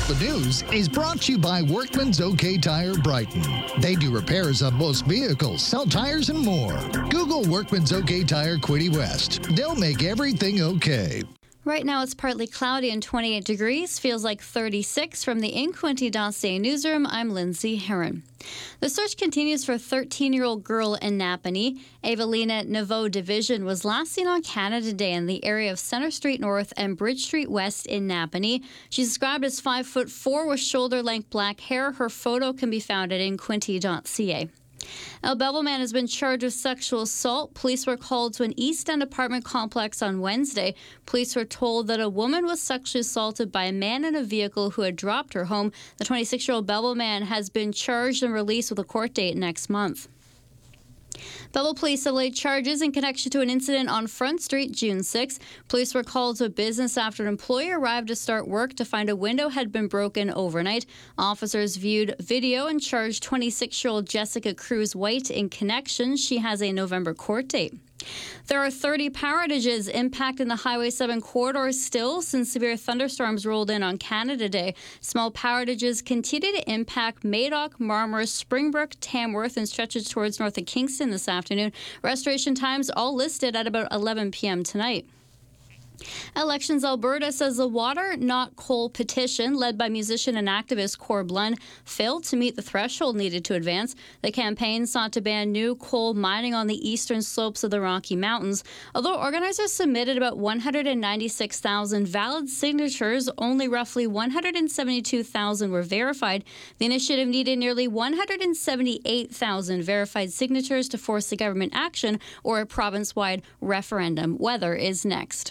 The News is brought to you by Workman's OK Tire Brighton. They do repairs on most vehicles, sell tires, and more. Google Workman's OK Tire Quinte West. They'll make everything okay. Right now it's partly cloudy and 28 degrees. Feels like 36. From the InQuinte.ca newsroom, I'm Lindsay Heron. The search continues for a 13-year-old girl in Napanee. Evelina Naveau Division was last seen on Canada Day in the area of Centre Street North and Bridge Street West in Napanee. She's described as 5'4" with shoulder-length black hair. Her photo can be found at InQuinte.ca. A Belleville man has been charged with sexual assault. Police were called to an East End apartment complex on Wednesday. Police were told that a woman was sexually assaulted by a man in a vehicle who had dropped her home. The 26-year-old Belleville man has been charged and released with a court date next month. Belleville police have laid charges in connection to an incident on Front Street June 6. Police were called to a business after an employee arrived to start work to find a window had been broken overnight. Officers viewed video and charged 26-year-old Jessica Cruz White in connection. She has a November court date. There are 30 power outages impacting the Highway 7 corridor still since severe thunderstorms rolled in on Canada Day. Small power outages continue to impact Madoc, Marmora, Springbrook, Tamworth, and stretches towards north of Kingston this afternoon. Restoration times all listed at about 11 p.m. tonight. Elections Alberta says the Water Not Coal petition, led by musician and activist Corb Lund, failed to meet the threshold needed to advance. The campaign sought to ban new coal mining on the eastern slopes of the Rocky Mountains. Although organizers submitted about 196,000 valid signatures, only roughly 172,000 were verified. The initiative needed nearly 178,000 verified signatures to force the government action or a province-wide referendum. Weather is next.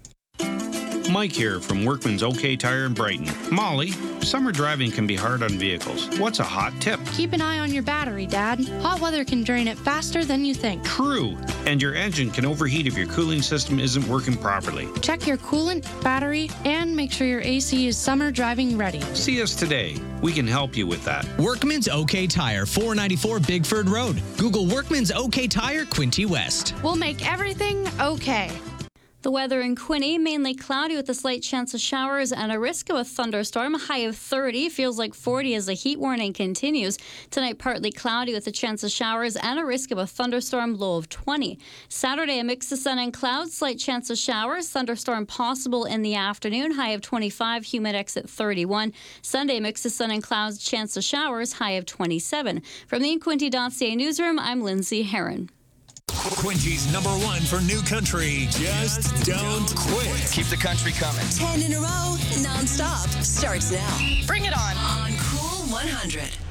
Mike here from Workman's OK Tire in Brighton. Molly, summer driving can be hard on vehicles. What's a hot tip? Keep an eye on your battery, Dad. Hot weather can drain it faster than you think. True. And your engine can overheat if your cooling system isn't working properly. Check your coolant, battery, and make sure your AC is summer driving ready. See us today. We can help you with that. Workman's OK Tire, 494 Bigford Road. Google Workman's OK Tire, Quinte West. We'll make everything okay. The weather in Quinte, mainly cloudy with a slight chance of showers and a risk of a thunderstorm. A high of 30, feels like 40 as the heat warning continues. Tonight, partly cloudy with a chance of showers and a risk of a thunderstorm, low of 20. Saturday, a mix of sun and clouds, slight chance of showers. Thunderstorm possible in the afternoon, high of 25, humidex at 31. Sunday, mix of sun and clouds, chance of showers, high of 27. From the InQuinte.ca newsroom, I'm Lindsay Heron. Quincy's #1 for new country. Just don't quit. Keep the country coming. 10 in a row, non-stop. Starts now. Bring it on. On Cool 100.